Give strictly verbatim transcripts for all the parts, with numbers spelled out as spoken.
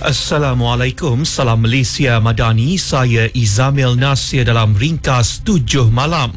Assalamualaikum, salam Malaysia Madani, saya Izamil Nasir dalam ringkas tujuh malam.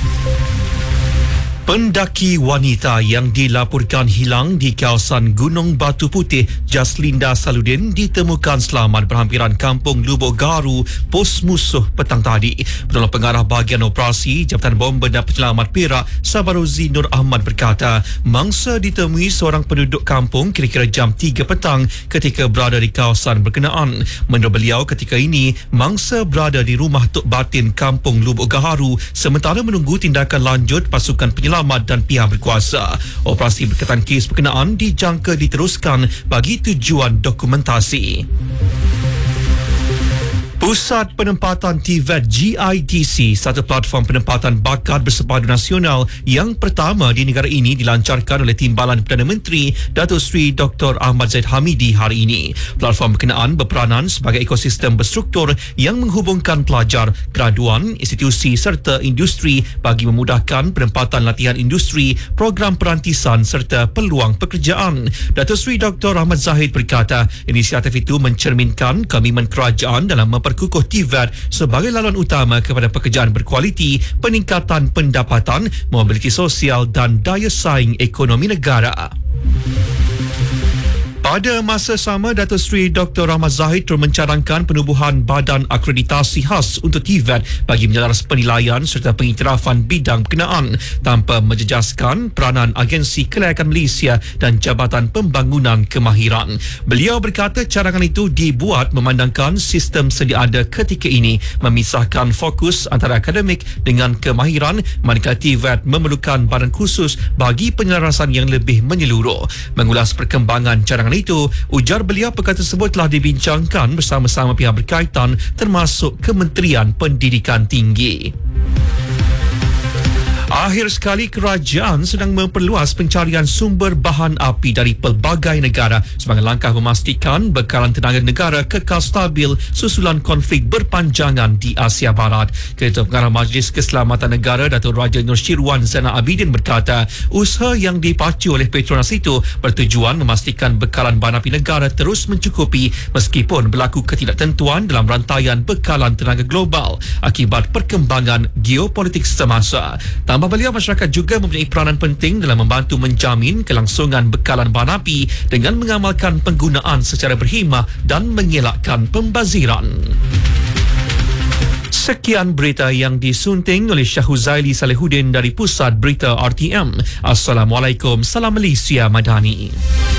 Pendaki wanita yang dilaporkan hilang di kawasan Gunung Batu Putih, Jaslinda Saludin, ditemukan selamat berhampiran kampung Lubuk Garu, pos musuh petang tadi. Penolong Pengarah Bahagian Operasi Jabatan Bomba dan Penyelamat Perak, Sabarozi Nur Ahmad berkata, mangsa ditemui seorang penduduk kampung kira-kira jam tiga petang ketika berada di kawasan berkenaan. Menurut beliau, ketika ini, mangsa berada di rumah Tok Batin kampung Lubuk Garu sementara menunggu tindakan lanjut pasukan penyelamat dan pihak berkuasa. Operasi berkaitan kes berkenaan dijangka diteruskan bagi tujuan dokumentasi. Pusat Penempatan T V E T G I T C, satu platform penempatan bakat bersepadu nasional yang pertama di negara ini, dilancarkan oleh Timbalan Perdana Menteri Datuk Seri Doktor Ahmad Zaid Hamidi hari ini. Platform berkenaan berperanan sebagai ekosistem berstruktur yang menghubungkan pelajar, graduan, institusi serta industri bagi memudahkan penempatan latihan industri, program perantisan serta peluang pekerjaan. Datuk Seri Doktor Ahmad Zahid berkata, inisiatif itu mencerminkan komitmen kerajaan dalam memper kukuh T V E T sebagai laluan utama kepada pekerjaan berkualiti, peningkatan pendapatan, mobiliti sosial dan daya saing ekonomi negara. Pada masa sama, Datuk Seri Doktor Ahmad Zahid turut mencadangkan penubuhan badan akreditasi khas untuk T V E T bagi menjelaras penilaian serta pengiktirafan bidang berkenaan tanpa menjejaskan peranan Agensi Kelayakan Malaysia dan Jabatan Pembangunan Kemahiran. Beliau berkata cadangan itu dibuat memandangkan sistem sedia ada ketika ini memisahkan fokus antara akademik dengan kemahiran, manakala T V E T memerlukan badan khusus bagi penyelarasan yang lebih menyeluruh. Mengulas perkembangan cadangan itu, ujar beliau perkara tersebut telah dibincangkan bersama-sama pihak berkaitan termasuk Kementerian Pendidikan Tinggi. Akhir sekali, kerajaan sedang memperluas pencarian sumber bahan api dari pelbagai negara sebagai langkah memastikan bekalan tenaga negara kekal stabil susulan konflik berpanjangan di Asia Barat. Ketua Pengarah Majlis Keselamatan Negara Datuk Raja Nur Syirwan Zainal Abidin berkata, usaha yang dipacu oleh Petronas itu bertujuan memastikan bekalan bahan api negara terus mencukupi meskipun berlaku ketidaktentuan dalam rantaian bekalan tenaga global akibat perkembangan geopolitik semasa. Tambah beliau, masyarakat juga mempunyai peranan penting dalam membantu menjamin kelangsungan bekalan bahan api dengan mengamalkan penggunaan secara berhemah dan mengelakkan pembaziran. Sekian berita yang disunting oleh Syah Huzaili Salihuddin dari Pusat Berita R T M. Assalamualaikum, salam Malaysia Madani.